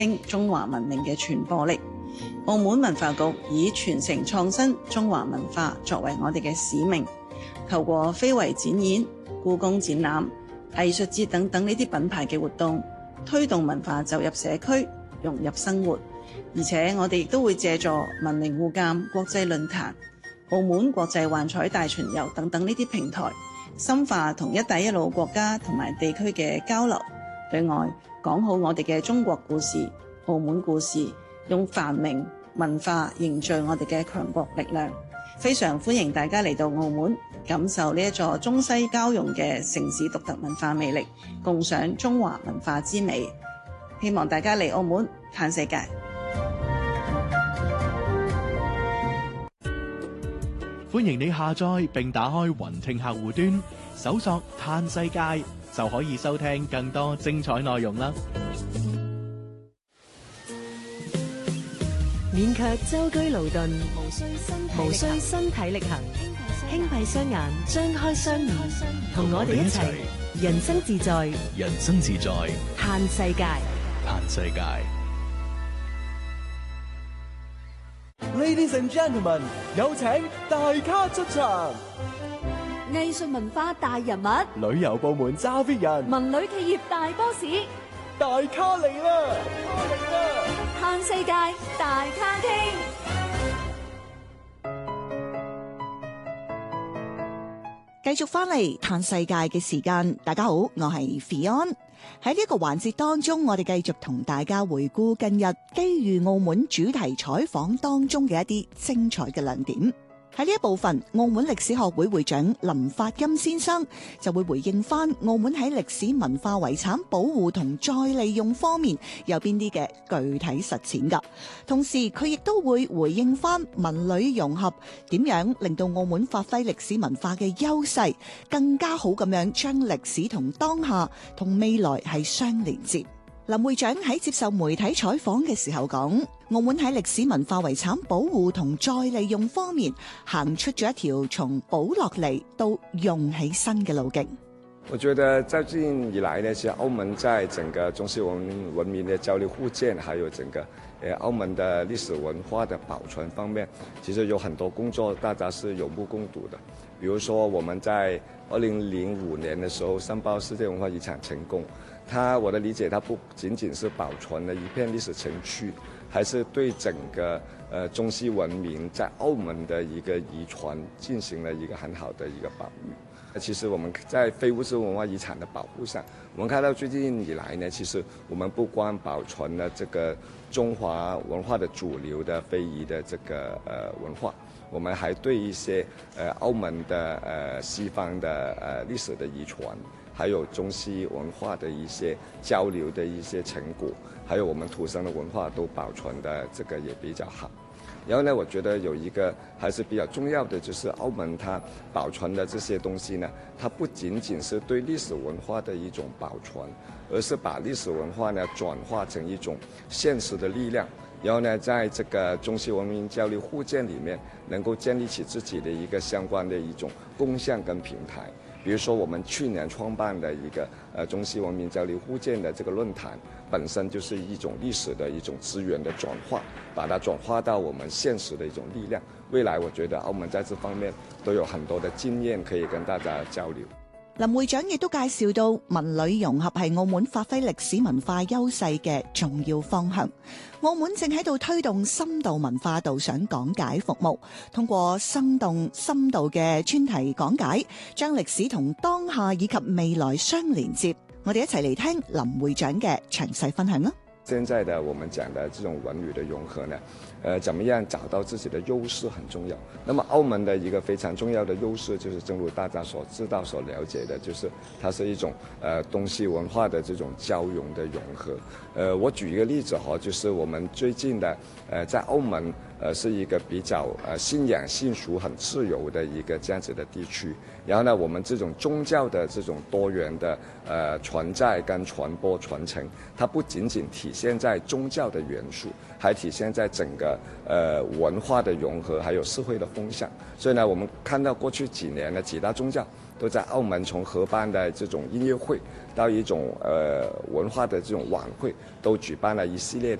中華文明嘅傳播力。澳門文化局以傳承創新中華文化作為我哋嘅使命，透過非遺展演、故宮展覽、藝術節等等呢啲品牌嘅活動，推動文化走入社區，融入生活。而且我哋亦都會借助文明互鑒國際論壇、澳門國際幻彩大巡遊等等呢啲平台，深化同一帶一路國家同埋地區嘅交流，對外講好我哋嘅中國故事、澳門故事，用繁榮文化凝聚我哋嘅強國力量。非常歡迎大家嚟到澳門，感受呢一座中西交融嘅城市獨特文化魅力，共賞中華文化之美。希望大家嚟澳門嘆世界。 歡迎你下載並打開雲聽客戶端，搜索嘆世界就可以收聽更多精彩內容啦。 勉強舟車勞頓，無需身體力行，輕閉雙眼，張開雙耳，同我哋一齊人生自在， 人生自在， 嘆世界， 嘆世界。 Ladies and gentlemen， 有請大咖出場。 藝術文化大人物， 旅遊部門揸 fit 人， 文旅企業大 boss， 大咖嚟啦！ 嘆世界大咖傾。 繼續翻嚟嘆世界嘅時間，大家好，我係 Fion。喺呢一個環節當中，我哋繼續同大家回顧近日機遇澳門主題採訪當中嘅一啲精彩嘅亮點。喺呢一部分，澳門歷史學會會長林發欽先生就會回應翻澳門喺歷史文化遺產保護同再利用方面有邊啲嘅具體實踐㗎。同時佢亦都會回應翻文旅融合點樣令到澳門發揮歷史文化嘅優勢，更加好咁樣將歷史同當下同未來係相連接。林會長喺接受媒體採訪嘅時候講，澳門喺歷史文化遺產保護同再利用方面行出咗一條從保落嚟到用起身嘅路徑。 我覺得在最近以來呢，其實澳門在整個中西文明的交流互鑑，還有整個澳門的歷史文化的保存方面，其實有很多工作大家是有目共睹的。比如說我們在2005年的時候申報世界文化遺產成功，我的理解，它不僅僅是保存了一片歷史城區，還是對整個中西文明在澳門的一個遺傳進行了一個很好的一個保育。其實我們在非物質文化遺產的保護上，我們看到最近以來呢，其實我們不光保存了這個中華文化的主流的非遺的這個文化，我們還對一些澳門的西方的歷史的遺傳，還有中西文化的一些交流的一些成果，還有我們土生的文化都保存的這個也比較好。然後呢，我覺得有一個還是比較重要的，就是澳門它保存的這些東西呢，它不僅僅是對歷史文化的一種保存，而是把歷史文化呢轉化成一種現實的力量。然後呢，在這個中西文明交流互鑑裡面，能夠建立起自己的一個相關的一種共享跟平台。比如說我們去年創辦的一個中西文明交流互鑑的這個論壇，本身就是一種歷史的一種資源的轉化，把它轉化到我們現實的一種力量。未來我覺得澳門在這方面都有很多的經驗可以跟大家交流。 林會長亦都介紹到文旅融合係澳門發揮歷史文化優勢嘅重要方向。澳門正喺度推動深度文化導賞講解服務，通過生動深度嘅專題講解，將歷史同當下以及未來相連接。我哋一齊嚟聽林會長嘅詳細分享啦。 現在的我們講的這種文旅的融合呢，怎麼樣找到自己的優勢很重要。那麼澳門的一個非常重要的優勢，就是正如大家所知道、所了解的，就是它是一種東西文化的這種交融的融合。我舉一個例子哈，就是我們最近的在澳門是一个比较信仰信俗很自由的一个这样子的地区。然后呢，我们这种宗教的这种多元的存在跟传播传承，它不仅仅体现在宗教的元素，还体现在整个文化的融合，还有社会的风向。所以呢，我们看到过去几年的几大宗教都在澳门从合办的这种音乐会到一种文化的这种晚会，都举办了一系列的